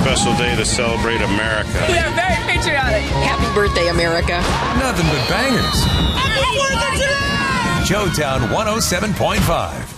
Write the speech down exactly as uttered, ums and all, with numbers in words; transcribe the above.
special day to celebrate America. We are very patriotic. Happy birthday, America. Nothing but bangers. Happy Fourth of July! Joetown one oh seven point five.